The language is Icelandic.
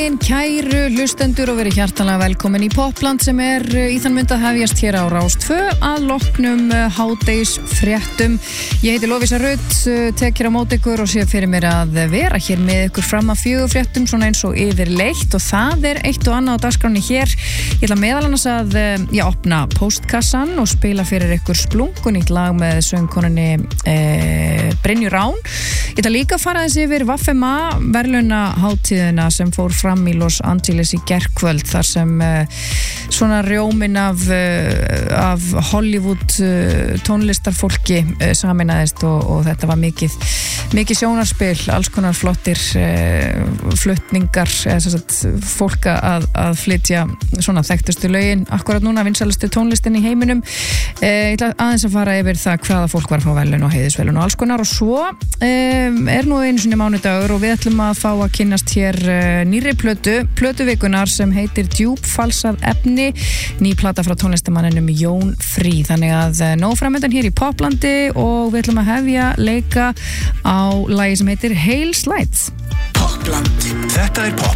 daginn, kæru hlustendur og verið hjartanlega velkomin í Popland sem í þann mynd að hefjast hér á Rás 2 að loknum hádegisfréttum. Ég heiti Lovísa Rutt, tek hér á móti ykkur og sé fyrir mér að vera hér með ykkur fram að 4 fréttum svona eins og yfirleitt og það eitt og annað á dagskráni hér. Ég ætla meðal annars að opna postkassan og spila fyrir ykkur splunkunýtt lag með söngkonunni Brynju Rán. Ég ætla líka að fara þessi yfir VFMA verðlaunahátíðina sem fór fram í Los Angeles í gærkvöld þar sem svona rjóminn af Hollywood tónlistarfólki sameinaðist og þetta var mikið sjónarspil, alls konar flottir flutningar fólk að flytja svona þekktustu lögin akkurat núna, vinsælustu tónlistin í heiminum. Ég ætla aðeins að fara yfir það hvaða fólk var að fá verðlaun og heiðisverðlaun og alls konar og svo nú einu sinni mánudagur og við ætlum að fá að kynnast hér nýrri plötuvikunar sem heitir Djúpfalsað efni, ný plata frá tónlistamanninum Jón Frí. Þannig að nóg framöndan hér í Poplandi og við ætlum að hefja leika á lagi sem heitir Hail Slides. Popland, þetta Pop